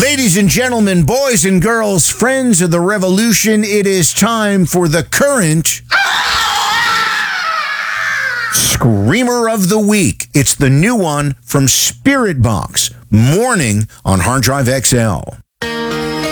Ladies and gentlemen, boys and girls, friends of the revolution, it is time for the current Screamer of the Week. It's the new one from Spirit Box, Morning on Hard Drive XL.